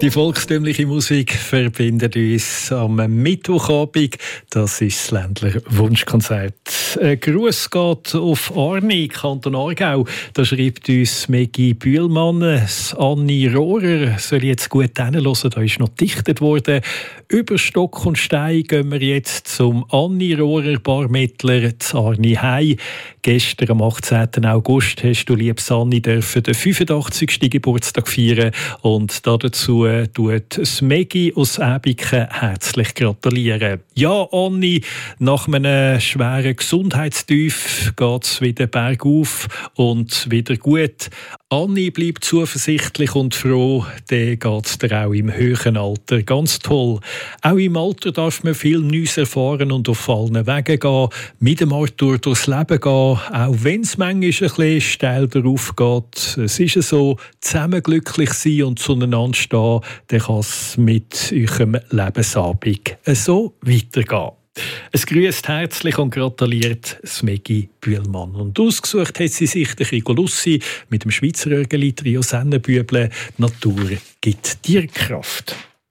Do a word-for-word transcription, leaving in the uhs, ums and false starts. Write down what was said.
Die volkstümliche Musik verbindet uns am Mittwochabend. Das ist das Ländler Wunschkonzert. Ein Gruß geht auf Arni, Kanton Aargau. Da schreibt uns Megi Bühlmann. Anni Rohrer soll jetzt gut hinhören, da ist noch gedichtet worden. Über Stock und Stein gehen wir jetzt zum Anni Rohrer Barmettler zu Arni Hei. Gestern, am achtzehnten August, hast du, liebes Anni, dürfen den fünfundachtzigsten Geburtstag feiern. Und dazu tut Smegi aus Äbiken herzlich gratulieren. Ja, Anni, nach einem schweren Gesundheitstief geht es wieder bergauf und wieder gut. Anni bleibt zuversichtlich und froh, dann geht es dir auch im höheren Alter ganz toll. Auch im Alter darf man viel Neues erfahren und auf allen Wegen gehen, mit dem Arthur durchs Leben gehen, auch wenn es manchmal ein bisschen steil darauf geht. Es ist so, zusammen glücklich sein und zueinander stehen, dann kann es mit eurem Lebensabend so weitergehen. Es grüßt herzlich und gratuliert Smegi Bühlmann. Und ausgesucht hat sie sich der Chico-Lussi mit dem Schweizer Örgeli Trio Sennenbüble. Natur gibt dir Kraft.